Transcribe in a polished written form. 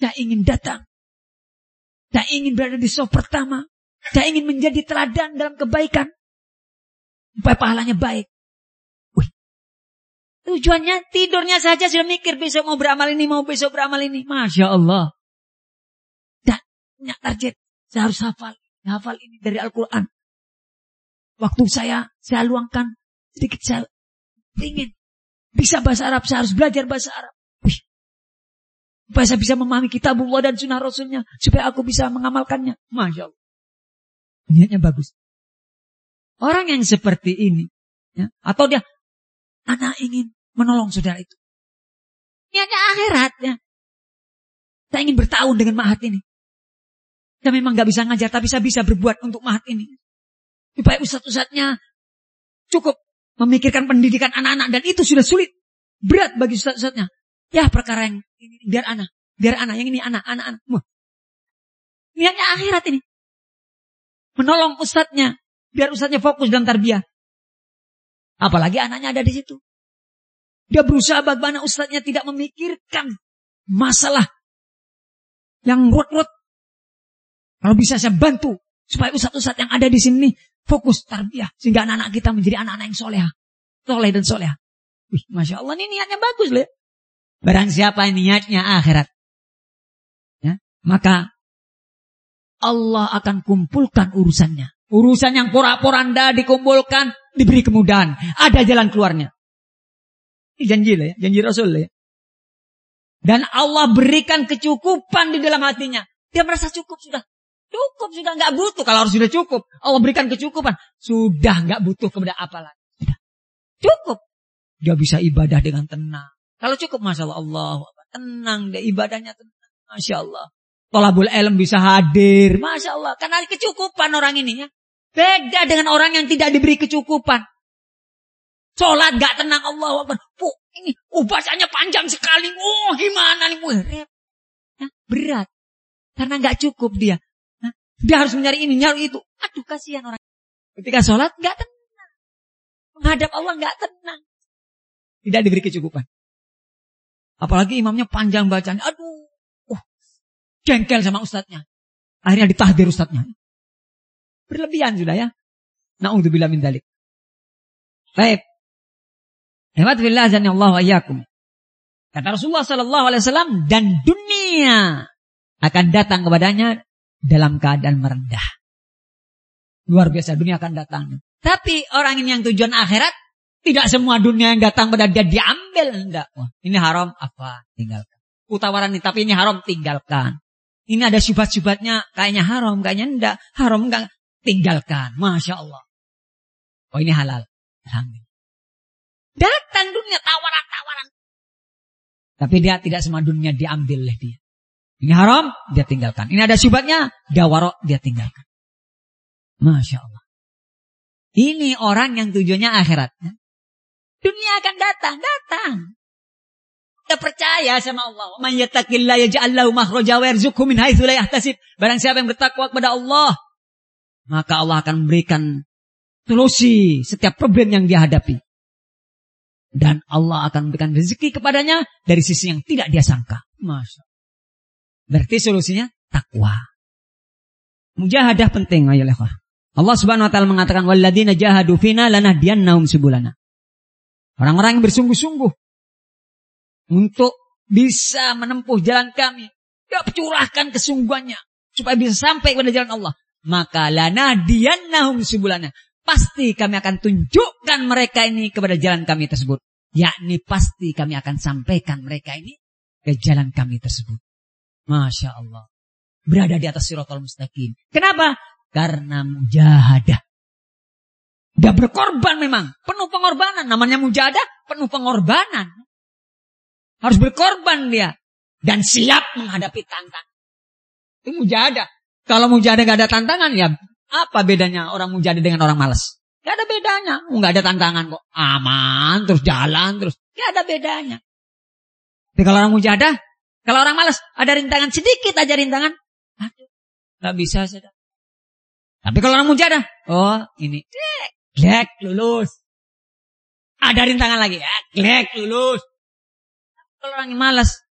Tidak ingin datang. Tidak ingin berada di saf pertama. Tidak ingin menjadi teladan dalam kebaikan. Supaya pahalanya baik. Wih. Tujuannya tidurnya saja sudah mikir besok mau beramal ini, mau besok beramal ini. Masya Allah. Dan punya target. Saya harus hafal ini dari Al-Quran. Waktu saya luangkan sedikit, saya ingin bisa bahasa Arab, saya harus belajar bahasa Arab. Wih. Supaya saya bisa memahami kitabullah dan sunnah Rasulnya, supaya aku bisa mengamalkannya. Masya Allah. Niatnya bagus. Orang yang seperti ini, ya, atau dia, anak ingin menolong saudara itu. Niatnya akhirat, ya. Saya ingin bertahun dengan ma'had ini. Saya memang gak bisa ngajar, tapi saya bisa berbuat untuk ma'had ini. Supaya ustaz-ustaznya cukup memikirkan pendidikan anak-anak. Dan itu sudah sulit. Berat bagi ustaz-ustaznya. Ya perkara yang ini, biar anak. Yang ini anak. Niatnya akhirat ini. Menolong ustaznya. Biar ustaznya fokus dalam tarbiyah. Apalagi anaknya ada di situ. Dia berusaha bagaimana ustaznya tidak memikirkan masalah yang ruwet. Kalau bisa saya bantu. Supaya ustaz-ustaz yang ada di sini fokus tarbiyah. Sehingga anak-anak kita menjadi anak-anak yang soleha. Soleh dan soleha. Wih, Masya Allah, ini niatnya bagus loh. Barang siapa niatnya akhirat, ya, maka Allah akan kumpulkan urusannya. Urusan yang porak-poranda dikumpulkan, diberi kemudahan. Ada jalan keluarnya. Ini janji lah ya, janji Rasul lah ya. Dan Allah berikan kecukupan di dalam hatinya. Dia merasa cukup sudah. Cukup sudah, nggak butuh. Kalau harus sudah cukup, Allah berikan kecukupan. Sudah nggak butuh kepada apa lagi. Sudah. Cukup. Dia bisa ibadah dengan tenang. Kalau cukup, Masya Allah, tenang deh ibadahnya tenang. Masya Allah. Thalabul ilm bisa hadir. Masya Allah. Karena kecukupan orang ini ya. Beda dengan orang yang tidak diberi kecukupan. Sholat gak tenang, Allah Akbar. Ini bacanya panjang sekali. Gimana nih? Ya, berat. Karena gak cukup dia. Dia harus mencari ini, nyari itu. Aduh, kasihan orang. Ketika sholat gak tenang. Menghadap Allah gak tenang. Tidak diberi kecukupan. Apalagi imamnya panjang bacanya. Aduh. Jengkel sama ustadznya. Akhirnya ditahdir ustadznya. Berlebihan sudah ya. Na'udzubillah min dzalik. Baik. Hemat billah azanillahu ayyakum. Kata Rasulullah sallallahu alaihi wasallam, dan dunia akan datang kepadanya dalam keadaan merendah. Luar biasa, dunia akan datang. Tapi orang ini yang tujuan akhirat, tidak semua dunia yang datang pada dia diambil. Enggak. Wah, ini haram, apa? Tinggalkan. Utawaran ini, tapi ini haram, tinggalkan. Ini ada syubhat-syubhatnya, kayaknya haram, kayaknya enggak. Haram enggak, tinggalkan. Masya Allah. Oh, ini halal. Alhamdulillah. Datang dunia, tawaran-tawaran. Tapi dia tidak semua dunia diambil oleh dia. Ini haram, dia tinggalkan. Ini ada syubhatnya, dia warok, dia tinggalkan. Masya Allah. Ini orang yang tujuannya akhirat. Dunia akan datang. Kita percaya sama Allah. Man yattaqillaha yaj'al lahu makhraja wa yarzuqhu min haitsu la yahtasib. Barang siapa yang bertakwa kepada Allah, maka Allah akan memberikan solusi setiap problem yang dia hadapi. Dan Allah akan memberikan rezeki kepadanya dari sisi yang tidak dia sangka. Masya Allah. Berarti solusinya takwa. Mujahadah penting, ayo lekhwah. Allah Subhanahu wa taala mengatakan walladzina jahadu fina lanahdiyannahum subulana. Orang-orang yang bersungguh-sungguh untuk bisa menempuh jalan kami, dia curahkan kesungguhannya supaya bisa sampai kepada jalan Allah. Maka lanahdiyannahum subulana. Pasti kami akan tunjukkan mereka ini kepada jalan kami tersebut. Yakni pasti kami akan sampaikan mereka ini ke jalan kami tersebut. Masya Allah. Berada di atas siratal mustaqim. Kenapa? Karena mujahadah. Dia berkorban memang. Penuh pengorbanan. Namanya mujahadah, penuh pengorbanan. Harus berkorban dia. Dan siap menghadapi tantangan. Itu mujahadah. Kalau mujahadah gak ada tantangan, ya apa bedanya orang mujahadah dengan orang malas? Gak ada bedanya. Gak ada tantangan kok. Aman, terus jalan, terus. Gak ada bedanya. Tapi kalau orang mujahadah, kalau orang malas, ada rintangan sedikit aja rintangan. Aduh, gak bisa saja. Tapi kalau orang mujahadah, oh ini, glek, lulus. Ada rintangan lagi, glek, lulus. Kalau orang yang malas,